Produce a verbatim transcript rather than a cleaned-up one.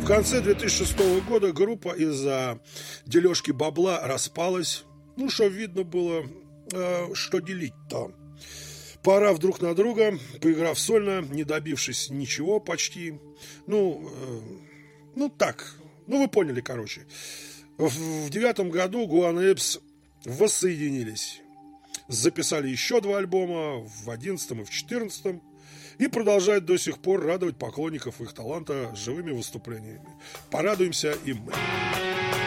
В конце две тысячи шестого года группа из-за дележки бабла распалась. Ну, что видно было, э, что делить-то. Порав друг на друга, поиграв сольно, не добившись ничего почти. Ну, э, ну так, ну вы поняли, короче. В девятом году Гуан Эйпс воссоединились. Записали еще два альбома в одиннадцатом и в четырнадцатом. И продолжают до сих пор радовать поклонников их таланта живыми выступлениями. Порадуемся и мы.